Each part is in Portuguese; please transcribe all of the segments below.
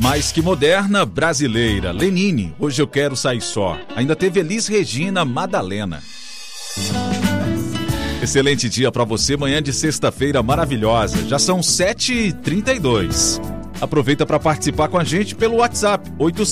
Mais que moderna, brasileira. Lenine, Hoje Eu Quero Sair Só. Ainda teve Elis Regina, Madalena. Excelente dia para você, manhã de sexta-feira maravilhosa. Já são 7h32. Aproveita para participar com a gente pelo WhatsApp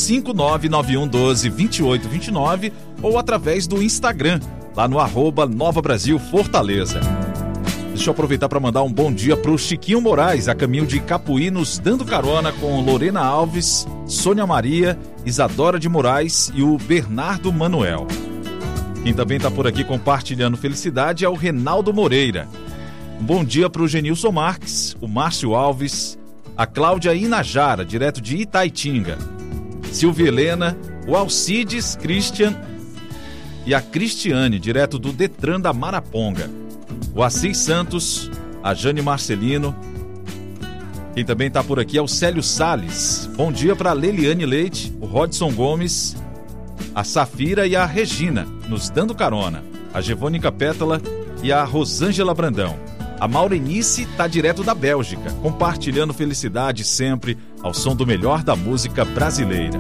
85991122829 ou através do Instagram, lá no @NovaBrasilFortaleza. Deixa eu aproveitar para mandar um bom dia para o Chiquinho Moraes, a caminho de Capuí, nos dando carona com Lorena Alves, Sônia Maria, Isadora de Moraes e o Bernardo Manuel. Quem também está por aqui compartilhando felicidade é o Renaldo Moreira. Um bom dia para o Genilson Marques, o Márcio Alves, a Cláudia Inajara, direto de Itaitinga, Silvia Helena, o Alcides Christian e a Cristiane, direto do Detran da Maraponga, o Assis Santos, a Jane Marcelino. Quem também está por aqui é o Célio Salles. Bom dia para a Leliane Leite, o Rodson Gomes, a Safira e a Regina, nos dando carona, a Gevônica Pétala e a Rosângela Brandão. A Maurenice está direto da Bélgica, compartilhando felicidade sempre ao som do melhor da música brasileira.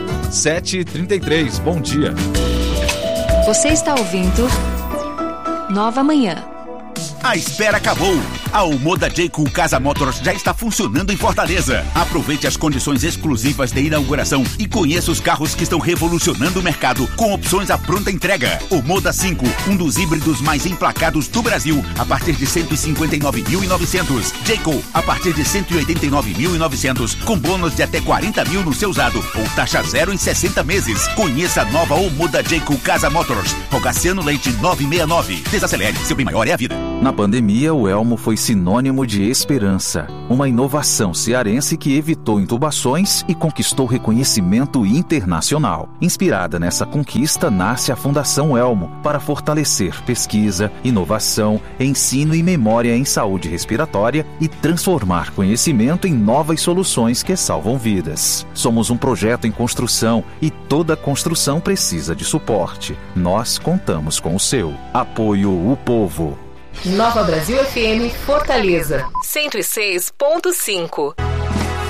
7h33, bom dia. Você está ouvindo Nova Manhã. A espera acabou. A Omoda Jayco Casa Motors já está funcionando em Fortaleza. Aproveite as condições exclusivas de inauguração e conheça os carros que estão revolucionando o mercado com opções à pronta entrega. Omoda 5, um dos híbridos mais emplacados do Brasil, a partir de 159.900. Jayco, a partir de 189.900, com bônus de até 40 mil no seu usado ou taxa zero em 60 meses. Conheça a nova Omoda Jayco Casa Motors. Rogaciano Leite 969. Desacelere, seu bem maior é a vida. Na pandemia, o Elmo foi sinônimo de esperança. Uma inovação cearense que evitou intubações e conquistou reconhecimento internacional. Inspirada nessa conquista, nasce a Fundação Elmo para fortalecer pesquisa, inovação, ensino e memória em saúde respiratória e transformar conhecimento em novas soluções que salvam vidas. Somos um projeto em construção e toda construção precisa de suporte. Nós contamos com o seu. Apoio o povo. Nova Brasil FM Fortaleza 106.5.